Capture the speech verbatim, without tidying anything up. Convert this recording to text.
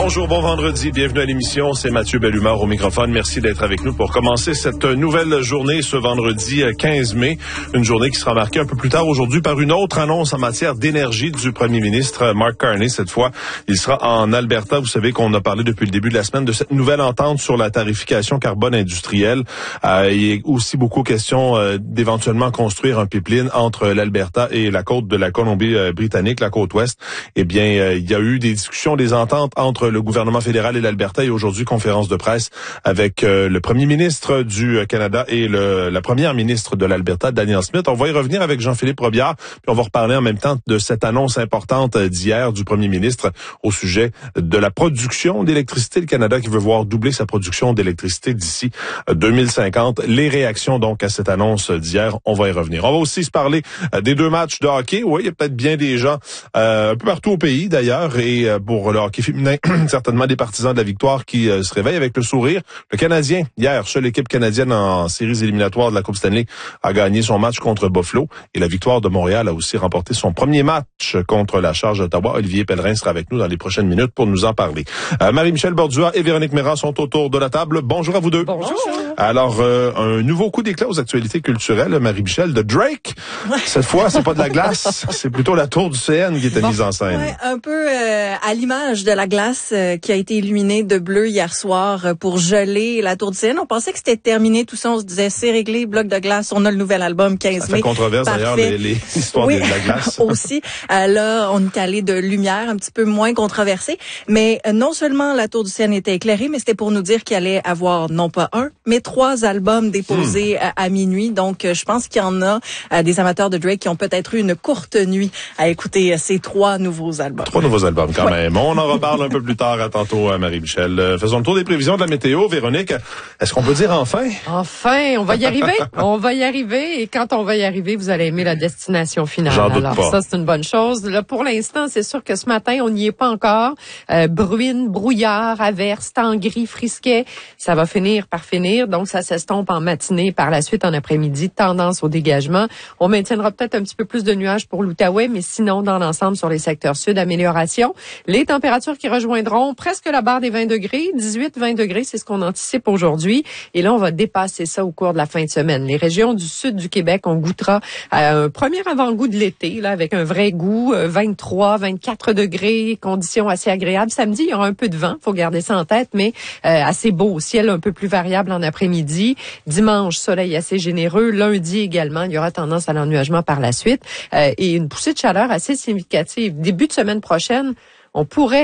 Bonjour, bon vendredi, bienvenue à l'émission. C'est Mathieu Bellumeur au microphone. Merci d'être avec nous pour commencer cette nouvelle journée ce vendredi quinze mai. Une journée qui sera marquée un peu plus tard aujourd'hui par une autre annonce en matière d'énergie du premier ministre Mark Carney. Cette fois, il sera en Alberta. Vous savez qu'on a parlé depuis le début de la semaine de cette nouvelle entente sur la tarification carbone industrielle. Euh, il est aussi beaucoup question euh, d'éventuellement construire un pipeline entre l'Alberta et la côte de la Colombie-Britannique, la côte ouest. Eh bien, euh, il y a eu des discussions, des ententes entre le gouvernement fédéral et l'Alberta et aujourd'hui, conférence de presse avec euh, le premier ministre du Canada et le, la première ministre de l'Alberta, Danielle Smith. On va y revenir avec Jean-Philippe Robillard, puis on va reparler en même temps de cette annonce importante d'hier du premier ministre au sujet de la production d'électricité. Le Canada qui veut voir doubler sa production d'électricité d'ici deux mille cinquante. Les réactions donc à cette annonce d'hier, on va y revenir. On va aussi se parler des deux matchs de hockey. Oui, il y a peut-être bien des gens euh, un peu partout au pays d'ailleurs, et euh, pour le hockey féminin, certainement des partisans de la victoire qui euh, se réveillent avec le sourire. Le Canadien, hier, seule équipe canadienne en séries éliminatoires de la Coupe Stanley, a gagné son match contre Buffalo. Et la victoire de Montréal a aussi remporté son premier match contre la Charge d'Ottawa. Olivier Pellerin sera avec nous dans les prochaines minutes pour nous en parler. Euh, Marie-Michel Bordua et Véronique Méran sont autour de la table. Bonjour à vous deux. Bonjour. Alors, euh, un nouveau coup d'éclat aux actualités culturelles, Marie-Michel, de Drake. Cette fois, c'est pas de la glace, c'est plutôt la tour du C N qui était bon, mise en scène. Ouais, un peu euh, à l'image de la glace euh, qui a été illuminée de bleu hier soir euh, pour geler la tour du C N. On pensait que c'était terminé, tout ça. On se disait, c'est réglé, bloc de glace, on a le nouvel album quinze mai. Ça fait controverse d'ailleurs, les, les histoires oui, de la glace. aussi. Euh, là, on est allé de lumière un petit peu moins controversée. Mais euh, non seulement la tour du C N était éclairée, mais c'était pour nous dire qu'il allait avoir non pas un, mais trois albums déposés hmm. à, à minuit. Donc, euh, je pense qu'il y en a euh, des amateurs de Drake qui ont peut-être eu une courte nuit à écouter euh, ces trois nouveaux albums. Trois nouveaux albums quand ouais. même. On en reparle un peu plus tard. À tantôt, Marie-Michel. Euh, faisons le tour des prévisions de la météo. Véronique, est-ce qu'on peut dire enfin? Enfin, on va y arriver. On va y arriver. Et quand on va y arriver, vous allez aimer la destination finale. J'en doute Alors, pas. ça, c'est une bonne chose. Là, pour l'instant, c'est sûr que ce matin, on n'y est pas encore. Euh, bruine, brouillard, averse, temps gris, frisquet. Ça va finir par finir. Donc, ça s'estompe en matinée. Par la suite, en après-midi, tendance au dégagement. On maintiendra peut-être un petit peu plus de nuages pour l'Outaouais, mais sinon, dans l'ensemble, sur les secteurs sud, amélioration. Les températures qui rejoindront presque la barre des vingt degrés, dix-huit vingt degrés, c'est ce qu'on anticipe aujourd'hui. Et là, on va dépasser ça au cours de la fin de semaine. Les régions du sud du Québec, on goûtera à un premier avant-goût de l'été, là, avec un vrai goût, vingt-trois vingt-quatre degrés, conditions assez agréables. Samedi, il y aura un peu de vent, faut garder ça en tête, mais euh, assez beau, ciel un peu plus variable en après-midi. Dimanche, soleil assez généreux. Lundi également, il y aura tendance à l'ennuagement par la suite. Euh, et une poussée de chaleur assez significative. Début de semaine prochaine, on pourrait